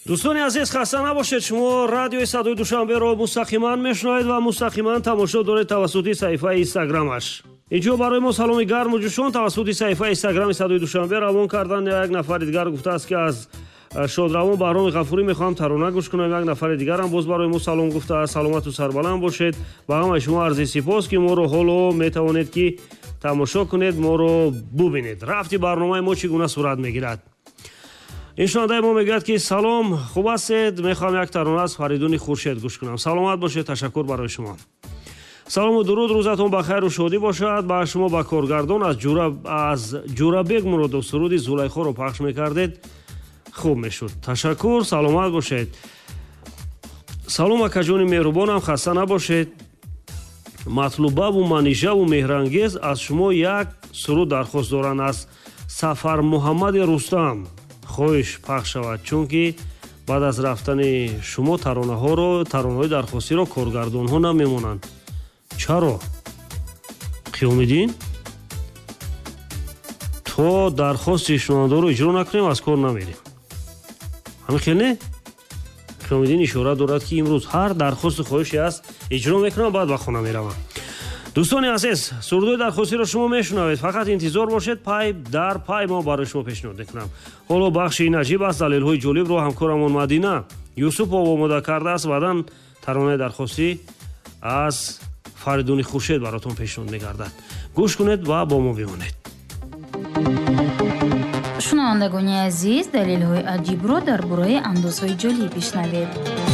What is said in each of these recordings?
дӯстони азиз, хаста набошед. шумо радиои Садои Душанберо мустақиман мешунавед ва мустақиман тамошо доред тавассути саҳифаи инстаграмаш. инҷо барои мо саломи гарму ҷӯшон тавассути саҳифаи инстаграми Садои Душанбе равон кардан. Як нафари дигар гуфтааст ки аз шодравон Баҳроми Ғафурӣ мехоҳам тарона гӯш кунам. Як нафари дигарам боз барои мо салом гуфтааст. Саломату сарбаланд бошед. ба ҳамаи шумо арзи сипос ки моро ҳоло метавонед ки тамошо кунед, моро бубинед. рафти барномаи мо чӣ гуна сурат мегирад. ин шунавандаи мо мегӯяд ки салом, хуб ҳастед? Мехоҳам як тарона аз Фаридуни Хуршед гӯш кунам. саломат бошед. ташаккур барои шумо. салому дуруд, рӯзатон ба хайру шодӣ бошад. ба шумо ба коргардон аз Ҷурабек Муродов суруди Зулайхоро пахш мекардед. хуб мешуд. ташаккур, саломат бошед. салом акаҷони меҳрубонам, хаста набошед. матлубаву манижаву меҳрангез аз шумо як суруд дархост доранд аз Сафар Муҳаммади Рустам. хоҳиш пахш шавад, чунки баъд аз рафтани шумо таронаҳои дархостиро коргардонҳо намемонанд. чаро? қиёмиддин? то дархости шунавандаро иҷро накунем, аз кор намерем. ҳамин хел не? қиёмиддин ишора дорад ки имрӯз ҳар дархосту хоҳише аст иҷро мекунам, баъд ба хона меравам. дӯстони азиз, сурудои дархостиро шумо мешунавед. фақат интизор бошед, пай дар пай мо барои шумо пешниҳод мекунам. ҳоло бахши наҷиб аст. далелҳои ҷолибро ҳамкорамон Мадина Юсупова омода кардааст. баъдан таронаи дархостӣ аз Фаридуни Хуршед баротон пешниҳод мегардад. гӯш кунед ва бо мо бимонед. шунавандагони азиз, далелҳои аҷибро дар бораи андозҳои ҷолиб бишнавед.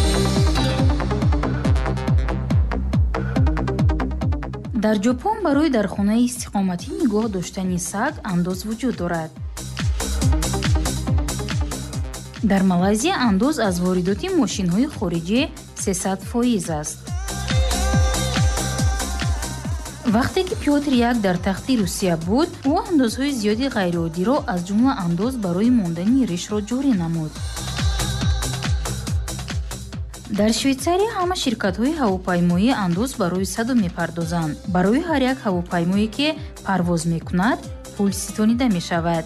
дар ҷопон барои дар хонаи истиқоматӣ нигоҳ доштани саг андоз вуҷуд дорад. дар Малайзия андоз аз воридоти мошинҳои хориҷӣ 300% аст. вақте ки Пётр як дар тахти Русия буд, ӯ андозҳои зиёди ғайриоддиро аз ҷумла андоз барои мондани ришро ҷорӣ намуд. дар Швейтсария ҳама ширкатҳои ҳавопаймоӣ андоз барои садо мепардозанд. барои ҳар як ҳавопаймое ки парвоз мекунад, пул ситонида мешавад.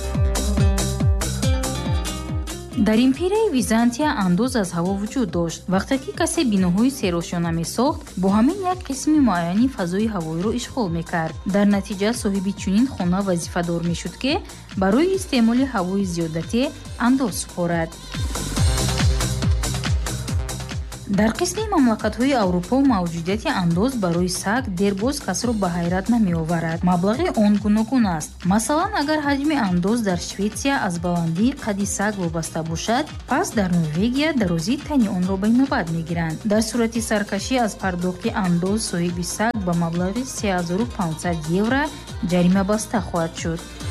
дар империяи Византия андоз аз ҳаво вуҷуд дошт. вақте ки касе биноҳои серошона месохт, бо ҳамин як қисми муайяни фазои ҳавоиро ишғол мекард. дар натиҷа соҳиби чунин хона вазифадор мешуд ки барои истеъмоли ҳавои зиёдатӣ андоз супорад. дар қисми мамлакатҳои Аврупо мавҷудияти андоз барои саг дербоз касро ба ҳайрат намеоварад. маблағи он гуногун аст. масалан, агар ҳаҷми андоз дар Шветсия аз баландии қадди саг вобаста бошад, пас дар Норвегия дарозии тани онро ба инобат мегиранд. дар сурати саркашӣ аз пардохти андоз соҳиби саг ба маблағи 3500 евро ҷарима баста хоҳад шуд.